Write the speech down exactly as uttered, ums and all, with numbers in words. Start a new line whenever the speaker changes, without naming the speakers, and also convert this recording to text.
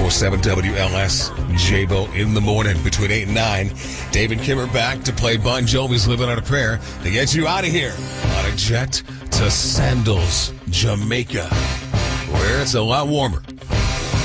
four seven W L S, J-Bo in the morning between eight and nine. Dave and Kim are back to play Bon Jovi's Living on a Prayer to get you out of here on a jet to Sandals, Jamaica, where it's a lot warmer.